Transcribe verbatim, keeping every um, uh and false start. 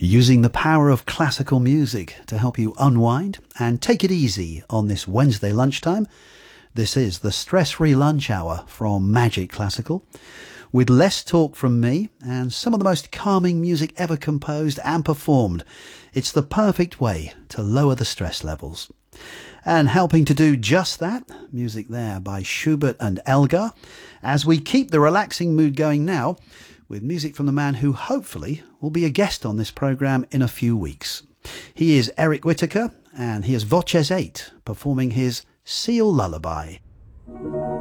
using the power of classical music to help you unwind and take it easy on this Wednesday lunchtime. This is the Stress-Free Lunch Hour from Magic Classical, with less talk from me and some of the most calming music ever composed and performed. It's the perfect way to lower the stress levels. And helping to do just that, music there by Schubert and Elgar, as we keep the relaxing mood going now, with music from the man who hopefully will be a guest on this programme in a few weeks. He is Eric Whittaker, and he is Voces eight, performing his Seal Lullaby.